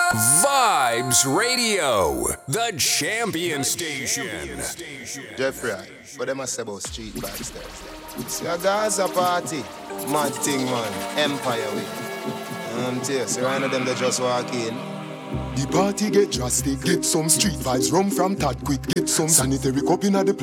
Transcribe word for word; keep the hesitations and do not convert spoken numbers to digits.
Vibes Radio, the champion station. Jeffrey, what them a say about street vibes there? See a Gaza party, mad thing man, Empire way. Um, tell you, so right now them they just walk in. The party get drastic, get some street vibes, rum from Tad quick, get some sanitary cup in the